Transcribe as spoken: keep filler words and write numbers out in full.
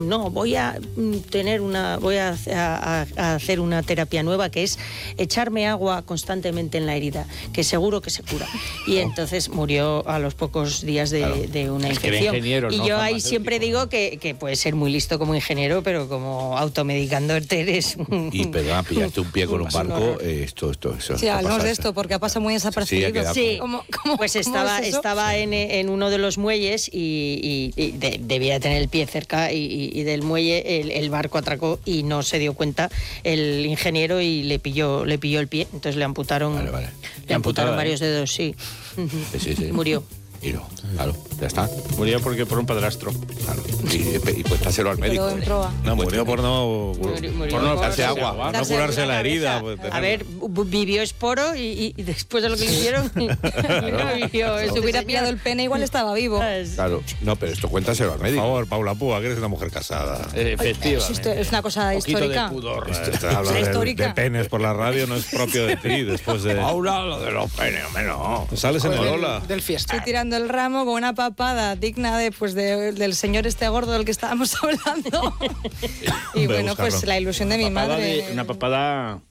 No, voy a tener una, voy a, a, a hacer una terapia nueva que es echarme agua constantemente en la herida, que seguro que se cura. Y entonces murió a los pocos días de, claro. de una es infección. Ingeniero, y no yo ahí siempre digo que, que puedes ser muy listo como ingeniero, pero como automedicándote eres un... Y perdón, pillaste un pie con un barco, eh, esto, esto, eso. Sí, hablamos de esto porque ha pasado muy desapercibido. Sí, sí. ¿Cómo, cómo, pues cómo estaba, es eso? estaba en, en uno de los muelles y, y, y de, debía tener el pie cerca y, y del muelle el, el barco atracó y no se dio cuenta el ingeniero y le pilló le pilló el pie, entonces le amputaron vale, vale. le amputaron varios dedos, sí. Sí, sí, sí. Y murió. Y no, claro, ya está. Murió porque por un padrastro. Claro. Y, y cuéntaselo al médico. No, murió por no, Murió, murió por no por darse agua. agua, no curarse la herida. Pues, a ver, vivió esporo y, y después de lo que le hicieron, y no vivió. Si hubiera pillado el pene, igual estaba vivo. Claro, no, pero esto cuéntaselo al médico. Por favor, Paula Púa, que eres una mujer casada. Efectivamente. Es una cosa histórica. Un poquito de pudor. Esto está hablando de, histórica. de penes por la radio, no es propio de ti. Después de. Paula, lo de los penes, hombre, no. Sales en Lola. Del, del fiesta. Estoy tirando el ramo con una papada digna de, pues de, del señor este gordo del que estábamos hablando. Y bueno, pues la ilusión de mi Papada madre. de- una papada